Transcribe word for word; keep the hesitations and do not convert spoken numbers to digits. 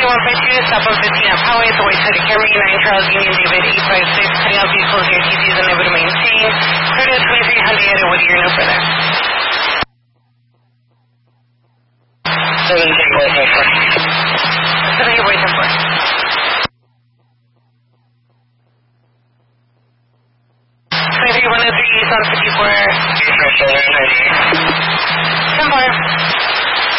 one five two, stop on fifteen F Highway, the way side of Camry, nine Charles Union David eight five six, cutting out these closing your T Cs and able to maintain. Credit twenty-three hundred at what do you know for that? seven eight one ten four. seven eight one ten four. twenty-three one oh three, East on fifty-four. East on seven ninety-eight. ten four.